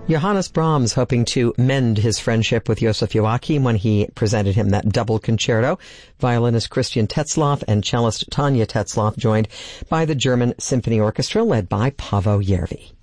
Johannes Brahms hoping to mend his friendship with Joseph Joachim when he presented him that double concerto. Violinist Christian Tetzlaff and cellist Tanya Tetzlaff joined by the German Symphony Orchestra led by Paavo Järvi.